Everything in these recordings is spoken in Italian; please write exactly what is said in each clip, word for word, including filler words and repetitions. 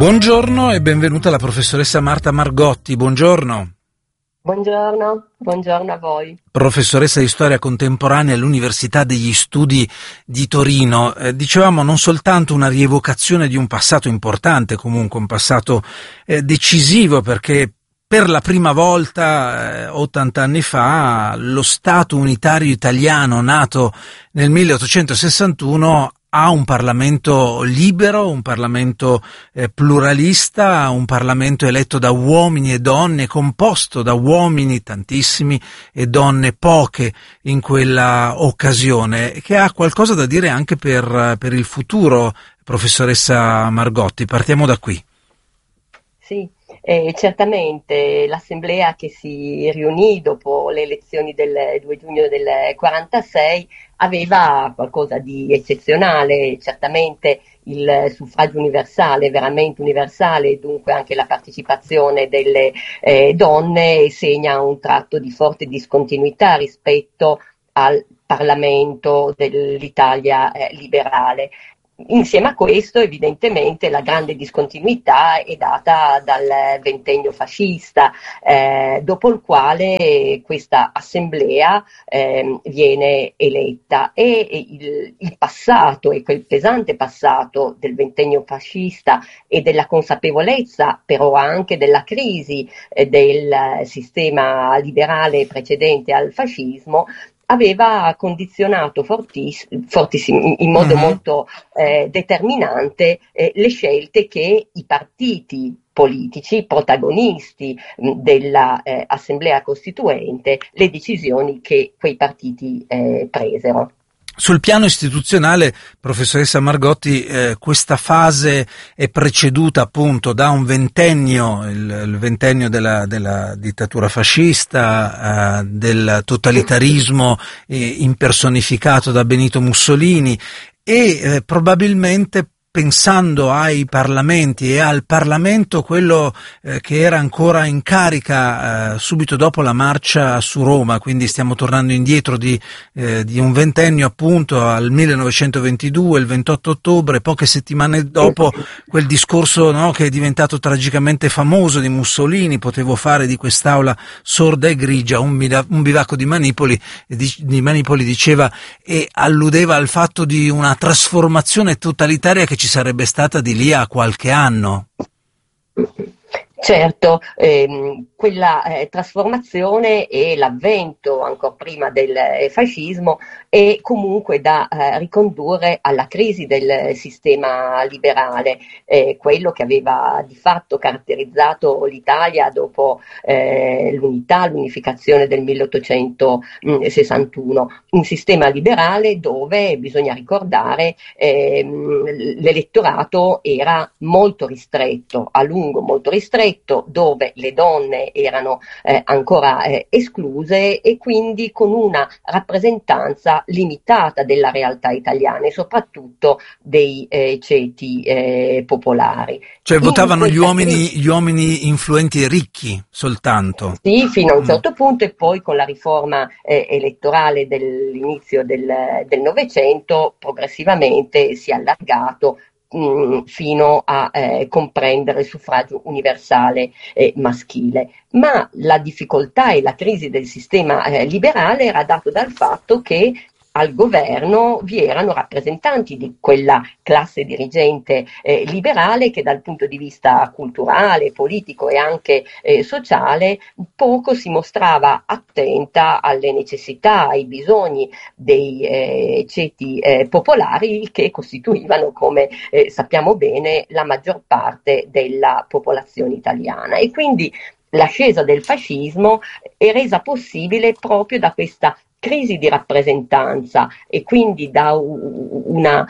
Buongiorno e benvenuta la professoressa Marta Margotti. Buongiorno. Buongiorno, buongiorno a voi. Professoressa di storia contemporanea all'Università degli Studi di Torino. Eh, dicevamo non soltanto una rievocazione di un passato importante, comunque un passato eh, decisivo, perché per la prima volta, eh, ottanta anni fa, lo Stato unitario italiano, nato nel milleottocentosessantuno, ha un Parlamento libero, un Parlamento eh, pluralista, un Parlamento eletto da uomini e donne, composto da uomini tantissimi e donne poche in quella occasione, che ha qualcosa da dire anche per, per il futuro, professoressa Margotti. Partiamo da qui. Sì, eh, certamente l'assemblea che si riunì dopo le elezioni del due giugno del quarantasei aveva qualcosa di eccezionale, certamente il suffragio universale, veramente universale, e dunque anche la partecipazione delle eh, donne segna un tratto di forte discontinuità rispetto al Parlamento dell'Italia eh, liberale. Insieme a questo, evidentemente, la grande discontinuità è data dal ventennio fascista, eh, dopo il quale questa assemblea eh, viene eletta, e il, il passato e quel pesante passato del ventennio fascista e della consapevolezza però anche della crisi eh, del sistema liberale precedente al fascismo aveva condizionato fortiss- fortissimo, in modo uh-huh. molto eh, determinante eh, le scelte che i partiti politici, protagonisti mh, della eh, Assemblea Costituente, le decisioni che quei partiti eh, presero. Sul piano istituzionale, professoressa Margotti, eh, questa fase è preceduta appunto da un ventennio, il, il ventennio della, della dittatura fascista, eh, del totalitarismo eh, impersonificato da Benito Mussolini e eh, probabilmente pensando ai parlamenti e al Parlamento, quello eh, che era ancora in carica eh, subito dopo la marcia su Roma, quindi stiamo tornando indietro di, eh, di un ventennio appunto al millenovecentoventidue, il ventotto ottobre, poche settimane dopo quel discorso, no, che è diventato tragicamente famoso di Mussolini, potevo fare di quest'aula sorda e grigia un, un bivacco di manipoli, di, di manipoli diceva, e alludeva al fatto di una trasformazione totalitaria che ci sarebbe stata di lì a qualche anno. Certo, ehm, quella eh, trasformazione e l'avvento ancora prima del eh, fascismo è comunque da eh, ricondurre alla crisi del sistema liberale, eh, quello che aveva di fatto caratterizzato l'Italia dopo eh, l'unità, l'unificazione del milleottocentosessantuno, un sistema liberale dove, bisogna ricordare, ehm, l'elettorato era molto ristretto, a lungo molto ristretto, dove le donne erano eh, ancora eh, escluse e quindi con una rappresentanza limitata della realtà italiana e soprattutto dei eh, ceti eh, popolari. Cioè in votavano gli uomini, gli uomini influenti e ricchi soltanto? Sì, fino a un certo mm. punto, e poi con la riforma eh, elettorale dell'inizio del, del Novecento progressivamente si è allargato fino a eh, comprendere il suffragio universale eh, maschile. Ma la difficoltà e la crisi del sistema eh, liberale era dato dal fatto che al governo vi erano rappresentanti di quella classe dirigente eh, liberale che dal punto di vista culturale, politico e anche eh, sociale poco si mostrava attenta alle necessità, ai bisogni dei eh, ceti eh, popolari che costituivano, come eh, sappiamo bene, la maggior parte della popolazione italiana. E quindi l'ascesa del fascismo è resa possibile proprio da questa crisi di rappresentanza e quindi da una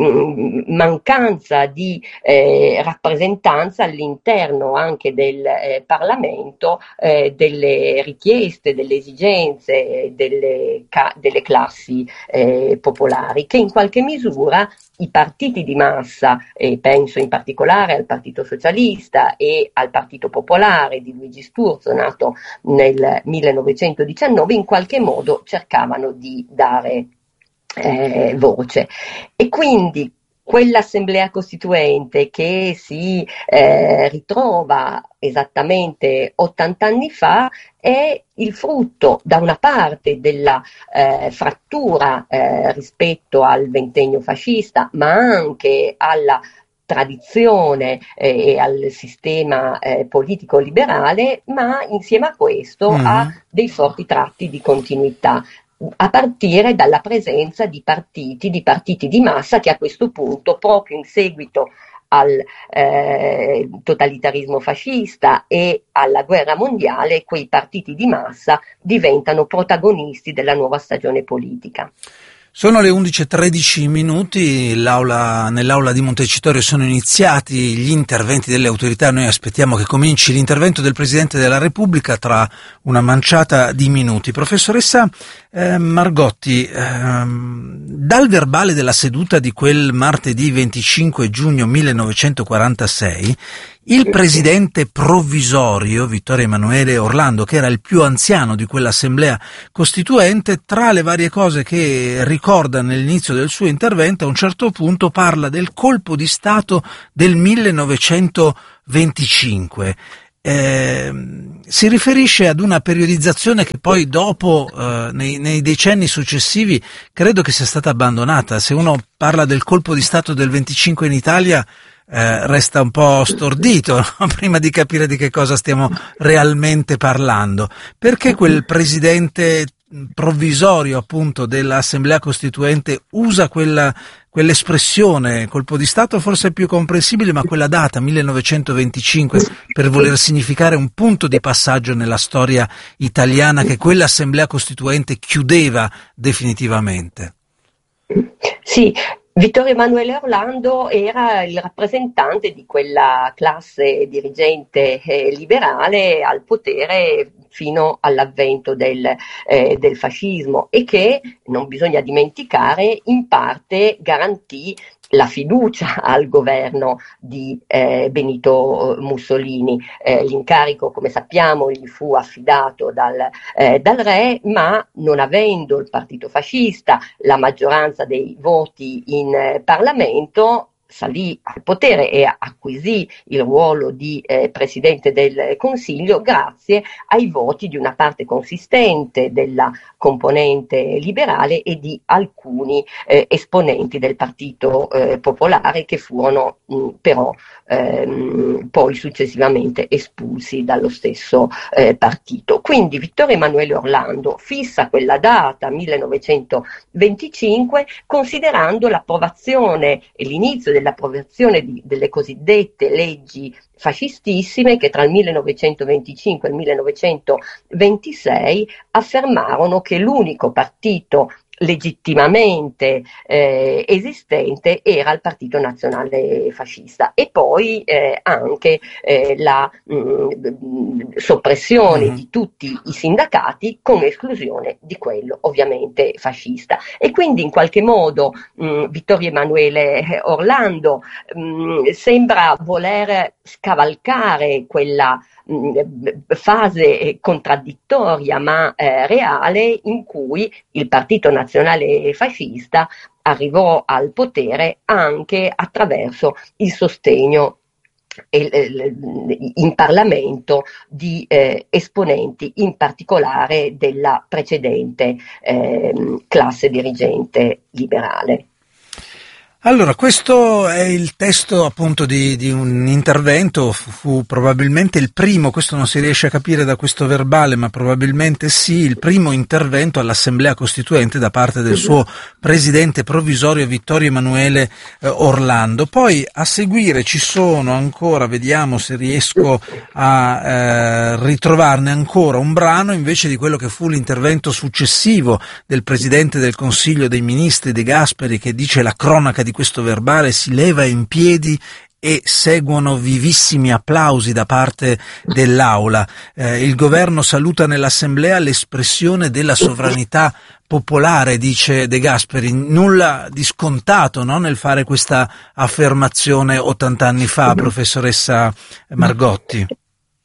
mancanza di eh, rappresentanza all'interno anche del eh, Parlamento eh, delle richieste, delle esigenze delle, ca- delle classi eh, popolari, che in qualche misura i partiti di massa, e penso in particolare al Partito Socialista e al Partito Popolare di Luigi Sturzo, nato nel millenovecentodiciannove, in qualche modo cercavano di dare eh, voce. E quindi quell'assemblea costituente che si eh, ritrova esattamente ottanta anni fa è il frutto da una parte della eh, frattura eh, rispetto al ventennio fascista, ma anche alla tradizione eh, e al sistema eh, politico liberale, ma insieme a questo mm-hmm. ha dei forti tratti di continuità, a partire dalla presenza di partiti, di partiti di massa che a questo punto, proprio in seguito al eh, totalitarismo fascista e alla guerra mondiale, quei partiti di massa diventano protagonisti della nuova stagione politica. Sono le undici e tredici minuti, l'aula, nell'aula di Montecitorio sono iniziati gli interventi delle autorità. Noi aspettiamo che cominci l'intervento del Presidente della Repubblica tra una manciata di minuti. Professoressa eh, Margotti, eh, dal verbale della seduta di quel martedì venticinque giugno millenovecentoquarantasei, il presidente provvisorio, Vittorio Emanuele Orlando, che era il più anziano di quell'assemblea costituente, tra le varie cose che ricorda nell'inizio del suo intervento, a un certo punto parla del colpo di Stato del millenovecentoventicinque. Eh, si riferisce ad una periodizzazione che poi dopo, eh, nei, nei decenni successivi, credo che sia stata abbandonata. Se uno parla del colpo di Stato del venticinque in Italia, Eh, resta un po' stordito, no? Prima di capire di che cosa stiamo realmente parlando. Perché quel presidente provvisorio appunto dell'Assemblea Costituente usa quella, quell'espressione colpo di Stato, forse è più comprensibile, ma quella data millenovecentoventicinque per voler significare un punto di passaggio nella storia italiana che quell'Assemblea Costituente chiudeva definitivamente? Sì. Vittorio Emanuele Orlando era il rappresentante di quella classe dirigente eh, liberale al potere fino all'avvento del, eh, del fascismo e che, non bisogna dimenticare, in parte garantì la fiducia al governo di eh, Benito Mussolini. Eh, l'incarico, come sappiamo, gli fu affidato dal, eh, dal re, ma non avendo il partito fascista la maggioranza dei voti in eh, Parlamento, salì al potere e acquisì il ruolo di eh, Presidente del Consiglio grazie ai voti di una parte consistente della componente liberale e di alcuni eh, esponenti del Partito eh, Popolare che furono mh, però ehm, poi successivamente espulsi dallo stesso eh, partito. Quindi Vittorio Emanuele Orlando fissa quella data millenovecentoventicinque considerando l'approvazione e l'inizio dell'approvazione di, delle cosiddette leggi fascistissime che tra il millenovecentoventicinque e il millenovecentoventisei affermarono che l'unico partito legittimamente eh, esistente era il Partito Nazionale Fascista e poi eh, anche eh, la mh, soppressione mm. di tutti i sindacati con esclusione di quello ovviamente fascista. E quindi in qualche modo mh, Vittorio Emanuele Orlando mh, sembra voler scavalcare quella fase contraddittoria ma eh, reale in cui il Partito Nazionale Fascista arrivò al potere anche attraverso il sostegno in Parlamento di eh, esponenti in particolare della precedente eh, classe dirigente liberale. Allora, questo è il testo appunto di, di un intervento, fu, fu probabilmente il primo, questo non si riesce a capire da questo verbale, ma probabilmente sì, il primo intervento all'Assemblea Costituente da parte del suo presidente provvisorio Vittorio Emanuele eh, Orlando. Poi a seguire ci sono ancora, vediamo se riesco a eh, ritrovarne ancora un brano invece di quello che fu l'intervento successivo del Presidente del Consiglio dei Ministri De Gasperi, che dice: la cronaca di questo verbale si leva in piedi e seguono vivissimi applausi da parte dell'Aula. Eh, il governo saluta nell'Assemblea l'espressione della sovranità popolare, dice De Gasperi. Nulla di scontato, no, nel fare questa affermazione ottanta anni fa, professoressa Margotti.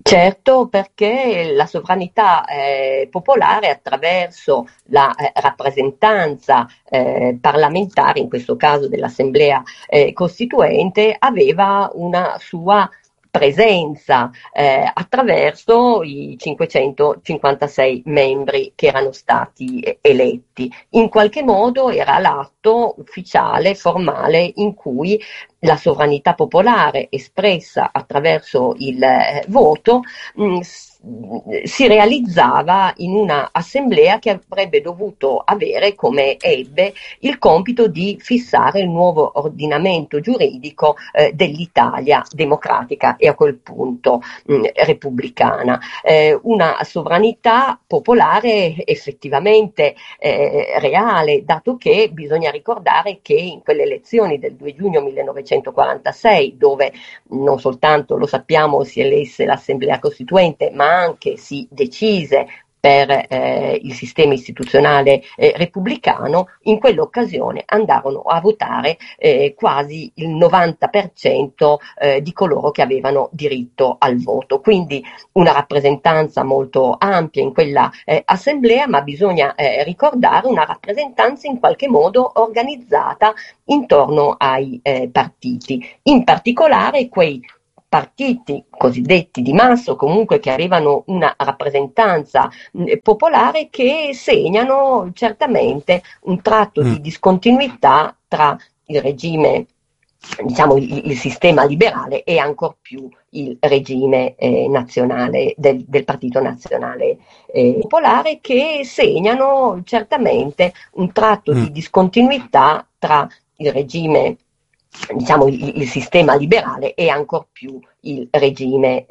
Certo, perché la sovranità eh, popolare attraverso la eh, rappresentanza eh, parlamentare, in questo caso dell'Assemblea eh, Costituente, aveva una sua presenza eh, attraverso i cinquecentocinquantasei membri che erano stati eh, eletti. In qualche modo era l'atto ufficiale, formale, in cui la sovranità popolare espressa attraverso il eh, voto mh, si realizzava in una assemblea che avrebbe dovuto avere, come ebbe, il compito di fissare il nuovo ordinamento giuridico eh, dell'Italia democratica e a quel punto mh, repubblicana. Eh, una sovranità popolare effettivamente eh, reale, dato che bisogna ricordare che in quelle elezioni del due giugno millenovecentoquarantasei, dove non soltanto, lo sappiamo, si elesse l'Assemblea Costituente, ma anche si decise per eh, il sistema istituzionale eh, repubblicano, in quell'occasione andarono a votare eh, quasi il novanta per cento eh, di coloro che avevano diritto al voto. Quindi una rappresentanza molto ampia in quella eh, assemblea, ma bisogna eh, ricordare una rappresentanza in qualche modo organizzata intorno ai eh, partiti, in particolare quei partiti cosiddetti di massa o comunque che avevano una rappresentanza mh, popolare, che segnano certamente un tratto Mm. di discontinuità tra il regime, diciamo il, il sistema liberale, e ancor più il regime eh, nazionale del, del Partito Nazionale eh, Popolare, che segnano certamente un tratto Mm. di discontinuità tra il regime, diciamo il, il sistema liberale, e ancor più il regime